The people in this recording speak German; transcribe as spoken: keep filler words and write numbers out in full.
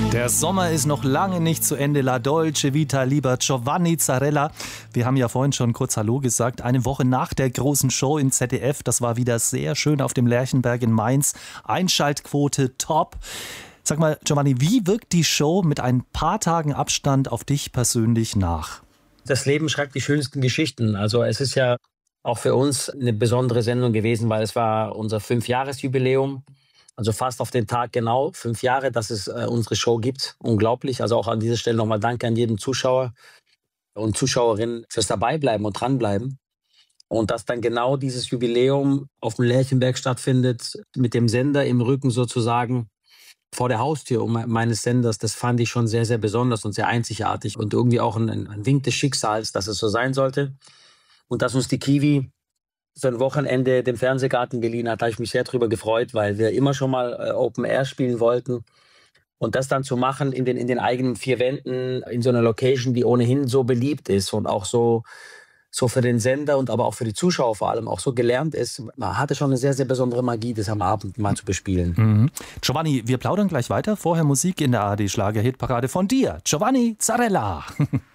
Der Sommer ist noch lange nicht zu Ende. La Dolce Vita, lieber Giovanni Zarella. Wir haben ja vorhin schon kurz Hallo gesagt. Eine Woche nach der großen Show im Z D F. Das war wieder sehr schön auf dem Lerchenberg in Mainz. Einschaltquote top. Sag mal, Giovanni, wie wirkt die Show mit ein paar Tagen Abstand auf dich persönlich nach? Das Leben schreibt die schönsten Geschichten. Also es ist ja auch für uns eine besondere Sendung gewesen, weil es war unser Fünfjahresjubiläum. Also fast auf den Tag genau, fünf Jahre, dass es äh, unsere Show gibt. Unglaublich. Also auch an dieser Stelle nochmal Danke an jeden Zuschauer und Zuschauerin fürs Dabeibleiben und dranbleiben. Und dass dann genau dieses Jubiläum auf dem Lerchenberg stattfindet, mit dem Sender im Rücken sozusagen vor der Haustür meines Senders, das fand ich schon sehr, sehr besonders und sehr einzigartig. Und irgendwie auch ein, ein Wink des Schicksals, dass es so sein sollte. Und dass uns die Kiwi für ein Wochenende den Fernsehgarten geliehen hat, habe ich mich sehr darüber gefreut, weil wir immer schon mal äh, Open Air spielen wollten. Und das dann zu machen in den, in den eigenen vier Wänden, in so einer Location, die ohnehin so beliebt ist und auch so, so für den Sender und aber auch für die Zuschauer vor allem auch so gelernt ist, man hatte schon eine sehr, sehr besondere Magie, das am Abend mal zu bespielen. Mhm. Giovanni, wir plaudern gleich weiter. Vorher Musik in der A R D Schlager-Hitparade von dir, Giovanni Zarella.